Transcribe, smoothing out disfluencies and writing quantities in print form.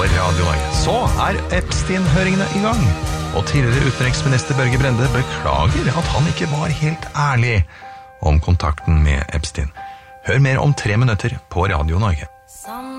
Radio Norge. Så Epstein-høringene i gang. Og tidligere utenriksminister Børge Brende beklager at han ikke var helt ærlig om kontakten med Epstein. Hør mer om 3 minutter på Radio Norge.